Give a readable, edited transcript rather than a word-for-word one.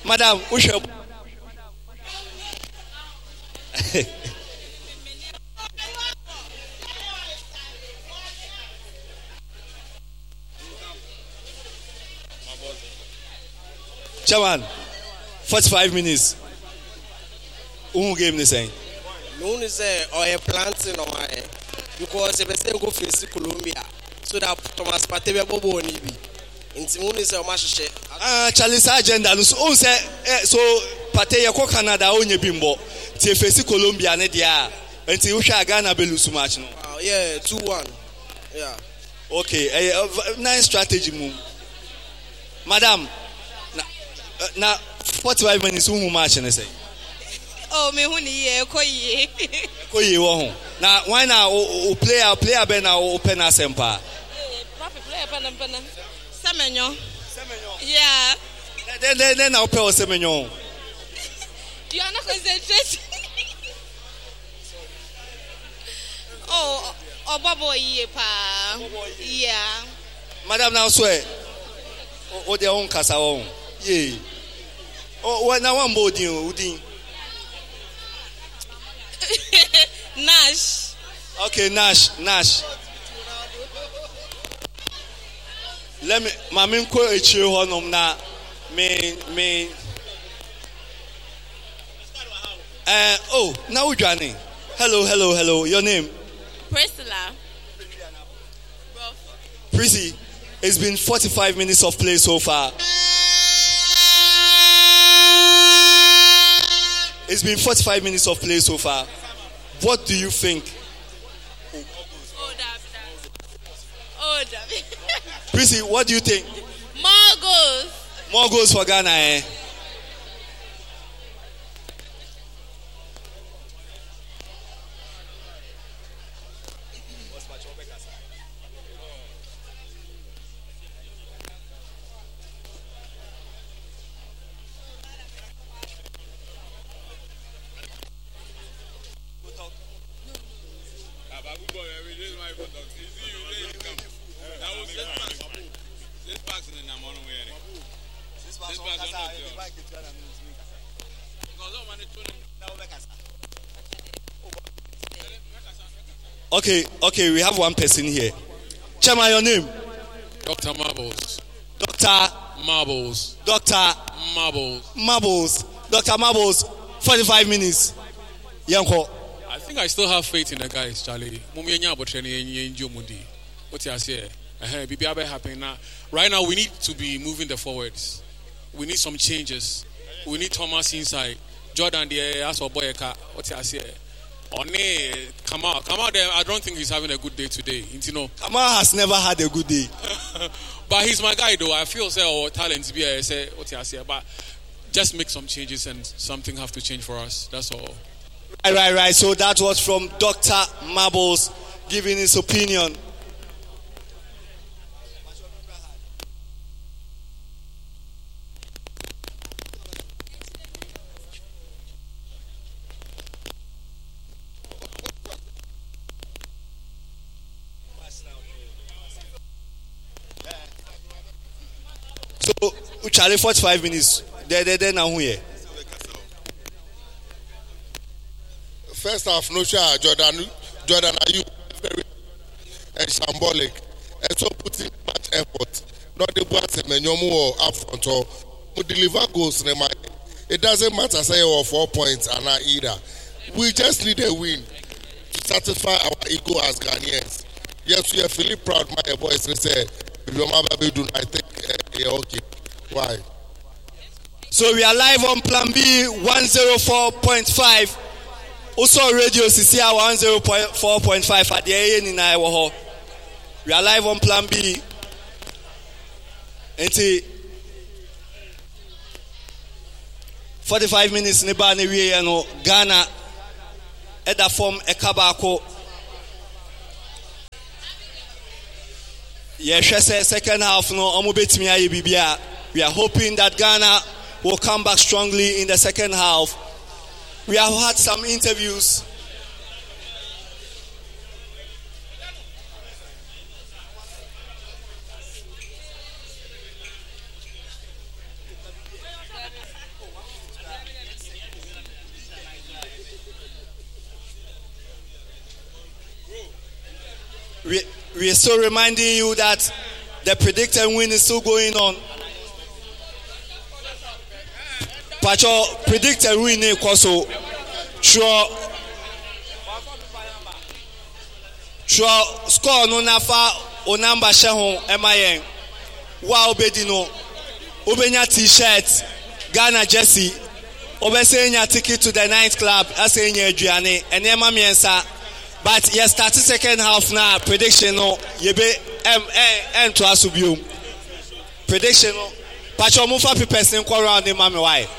Madam, we should. Chairman, 45 minutes. Who game this saying? No one is or a planting or because if I go face Colombia, so that Thomas Patevia Bobo Nibi. In Simon is a mash. Charlie's agenda. So so Pateya ko Canada onye bimbo. Ti face Colombia nedia. Until you shall Ghana be lose match no. Yeah, 2-1. Yeah. Okay, nice strategy move. Madam, now 45 minutes who match and say. Oh, me huni koye. Koye wo. Now why now player be now open asempa. Player pena. Semenyo. Yeah. Then now pay Semenyo. You are not concentrating. Oh, Bobo ye pa. Yeah. Madam now swear. O their own kasa on. Yeah. Oh, when now one body udin. Nash. Okay, Nash. Let me mami ko echi honom na me oh, now Johnny. Hello. Your name? Priscilla. Prissy, it's been 45 minutes of play so far. It's been 45 minutes of play so far. What do you think? Oh, damn. Prissy, what do you think? More goals for Ghana, eh? Okay, we have one person here. Chairman, your name? Dr. Marbles. Dr. Marbles. Dr. Marbles. Dr. Marbles, 45 minutes. Yanko. I think I still have faith in the guys, Charlie. What you say? Right now, we need to be moving the forwards. We need some changes. We need Thomas inside. Jordan, the ass or Boyaka. What you say? Kamal, I don't think he's having a good day today. You know, Kamal has never had a good day. But he's my guy, though. I feel our talents be what you say, but just make some changes and something have to change for us. That's all. Right. So that was from Dr. Marbles giving his opinion. So, Charlie, 45 minutes. They're now here. First half, no shot. Jordan, are you very and shambolic? And so putting much effort. Not the ones that Menyomu up front or deliver goals. It doesn't matter, say, or 4 points are not either. We just need a win to satisfy our ego as Ghanaians. Yes, we are feeling proud, my boys. They say, I think, okay. Why? So we are live on Plan B 104.5. Also radio CCR 104.5 at the AM in Iowa. We are live on Plan B. Until 45 minutes neba ne wie no Ghana eda form ekabako. Second half no omo betimi aye bibia. We are hoping that Ghana will come back strongly in the second half. We have had some interviews. we are still reminding you that the predicted win is still going on. Pacho predicted win also sure score no nafa o number shehu emayen wa obedino obenya t-shirt Ghana jersey obesenya ticket to the night club asenya aduane enema miensa. But yes, start the second half now. Prediction no, yebe to asubio. Prediction no. Pacho mufa people sing around the mami why.